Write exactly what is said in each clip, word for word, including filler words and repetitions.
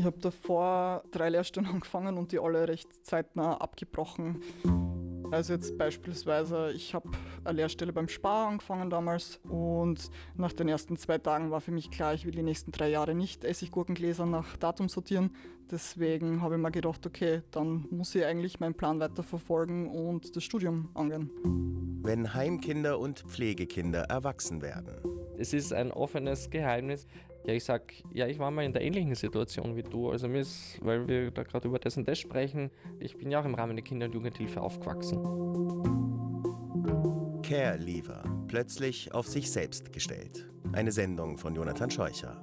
Ich habe davor drei Lehrstellen angefangen und die alle recht zeitnah abgebrochen. Also jetzt beispielsweise, ich habe eine Lehrstelle beim Spar angefangen damals und nach den ersten zwei Tagen war für mich klar, ich will die nächsten drei Jahre nicht Essiggurkengläser nach Datum sortieren. Deswegen habe ich mir gedacht, okay, dann muss ich eigentlich meinen Plan weiterverfolgen und das Studium angehen. Wenn Heimkinder und Pflegekinder erwachsen werden. Es ist ein offenes Geheimnis. Ja, ich sag, ja, ich war mal in der ähnlichen Situation wie du. Also mir ist, weil wir da gerade über das und das sprechen, ich bin ja auch im Rahmen der Kinder- und Jugendhilfe aufgewachsen. Care Leaver, plötzlich auf sich selbst gestellt. Eine Sendung von Jonathan Scheucher.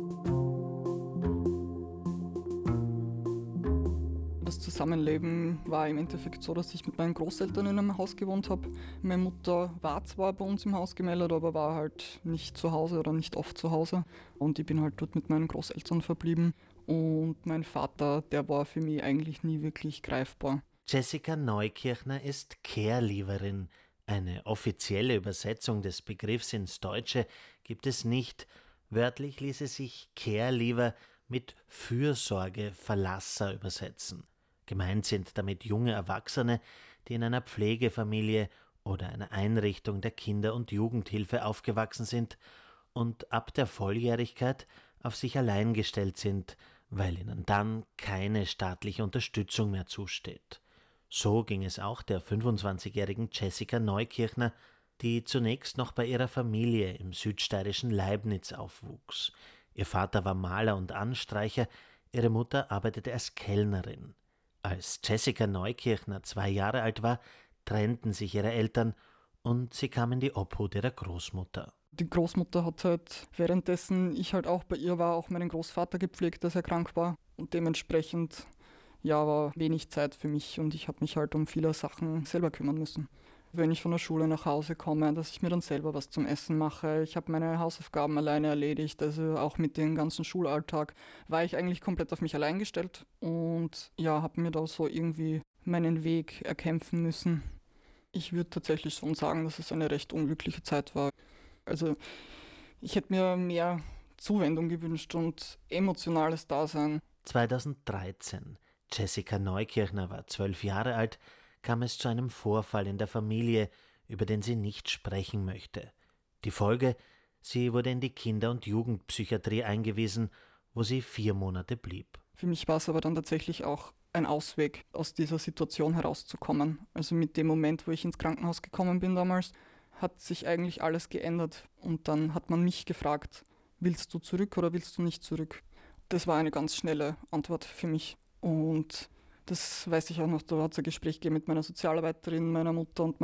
Das Zusammenleben war im Endeffekt so, dass ich mit meinen Großeltern in einem Haus gewohnt habe. Meine Mutter war zwar bei uns im Haus gemeldet, aber war halt nicht zu Hause oder nicht oft zu Hause. Und ich bin halt dort mit meinen Großeltern verblieben. Und mein Vater, der war für mich eigentlich nie wirklich greifbar. Jessica Neukirchner ist Care-Leaverin. Eine offizielle Übersetzung des Begriffs ins Deutsche gibt es nicht. Wörtlich ließe sich Care-Leaver mit Fürsorgeverlasser übersetzen. Gemeint sind damit junge Erwachsene, die in einer Pflegefamilie oder einer Einrichtung der Kinder- und Jugendhilfe aufgewachsen sind und ab der Volljährigkeit auf sich allein gestellt sind, weil ihnen dann keine staatliche Unterstützung mehr zusteht. So ging es auch der fünfundzwanzigjährigen Jessica Neukirchner, die zunächst noch bei ihrer Familie im südsteirischen Leibnitz aufwuchs. Ihr Vater war Maler und Anstreicher, ihre Mutter arbeitete als Kellnerin. Als Jessica Neukirchner zwei Jahre alt war, trennten sich ihre Eltern und sie kam in die Obhut ihrer Großmutter. Die Großmutter hat halt, währenddessen ich halt auch bei ihr war, auch meinen Großvater gepflegt, dass er krank war. Und dementsprechend, ja, war wenig Zeit für mich und ich habe mich halt um viele Sachen selber kümmern müssen. Wenn ich von der Schule nach Hause komme, dass ich mir dann selber was zum Essen mache. Ich habe meine Hausaufgaben alleine erledigt, also auch mit dem ganzen Schulalltag war ich eigentlich komplett auf mich allein gestellt und ja, habe mir da so irgendwie meinen Weg erkämpfen müssen. Ich würde tatsächlich schon sagen, dass es eine recht unglückliche Zeit war. Also ich hätte mir mehr Zuwendung gewünscht und emotionales Dasein. zweitausenddreizehn. Jessica Neukirchner war zwölf Jahre alt, kam es zu einem Vorfall in der Familie, über den sie nicht sprechen möchte. Die Folge: Sie wurde in die Kinder- und Jugendpsychiatrie eingewiesen, wo sie vier Monate blieb. Für mich war es aber dann tatsächlich auch ein Ausweg, aus dieser Situation herauszukommen. Also mit dem Moment, wo ich ins Krankenhaus gekommen bin damals, hat sich eigentlich alles geändert. Und dann hat man mich gefragt, willst du zurück oder willst du nicht zurück? Das war eine ganz schnelle Antwort für mich. Und das weiß ich auch noch, da hat es ein Gespräch gegeben mit meiner Sozialarbeiterin, meiner Mutter und